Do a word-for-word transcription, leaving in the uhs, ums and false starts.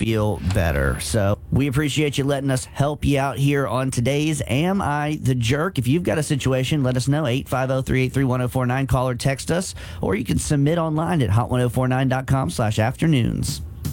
feel better. So we appreciate you letting us help you out here on today's Am I the Jerk? If you've got a situation, let us know. eight five zero, three eight three, one zero four nine. Call or text us, or you can submit online at hot ten forty-nine dot com slash afternoons.